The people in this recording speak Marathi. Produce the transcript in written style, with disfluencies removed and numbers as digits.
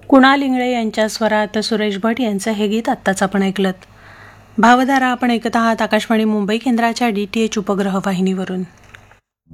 कुणाल इंगळे यांच्या स्वरात सुरेश भट यांचं हे गीत आत्ताच आपण ऐकलत. भावधारा आपण ऐकत आहात आकाशवाणी मुंबई केंद्राच्या DTH उपग्रह वाहिनीवरून.